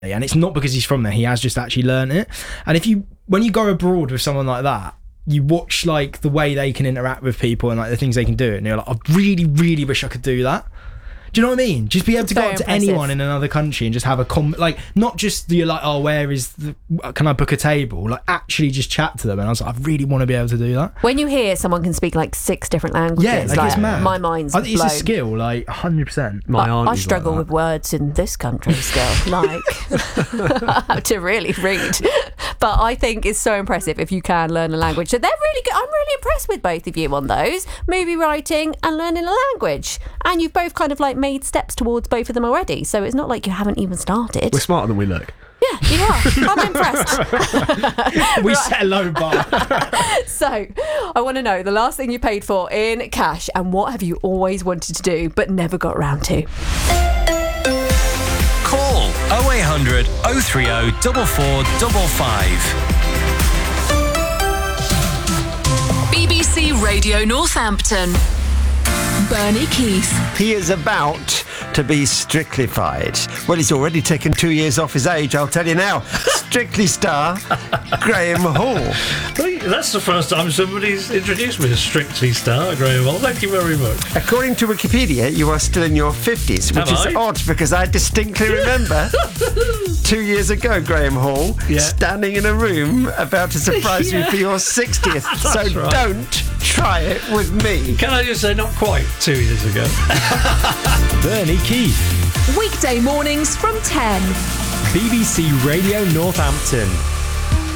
And it's not because he's from there, he has just actually learned it. And when you go abroad with someone like that, you watch like the way they can interact with people and like the things they can do, and you're like, I really, really wish I could do that. Do you know what I mean? Just be able to go up to anyone in another country and just have a like, not just you're like, oh, can I book a table? Like, actually just chat to them. And I was like, I really want to be able to do that. When you hear someone can speak like 6 different languages, yeah, like it's mad. My mind's blown. It's a skill, like 100%. I struggle with words in this country still, like to really read. But I think it's so impressive if you can learn a language. So they're really good. I'm really impressed with both of you on those. Movie writing and learning a language. And you've both kind of like made steps towards both of them already. So it's not like you haven't even started. We're smarter than we look. Yeah, you are. I'm impressed. We set a low bar. So I want to know the last thing you paid for in cash, and what have you always wanted to do but never got round to? Call 0800 030 4455. BBC Radio Northampton. Bernie Keith. He is about to be strictlyfied. Well, he's already taken 2 years off his age, I'll tell you now. Strictly star Graham Hall. That's the first time somebody's introduced me as Strictly Star Graham Hall. Thank you very much. According to Wikipedia, you are still in your 50s, which is odd because I distinctly remember 2 years ago, Graham Hall, standing in a room about to surprise you for your 60th. So right. Don't try it with me. Can I just say, not quite 2 years ago. Bernie Keith. Weekday mornings from 10. BBC Radio Northampton.